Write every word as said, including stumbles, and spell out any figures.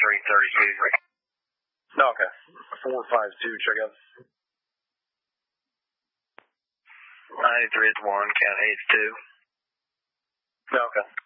three thirty-two. Okay. four five two, check out. ninety-three is one, count eight is two. Okay.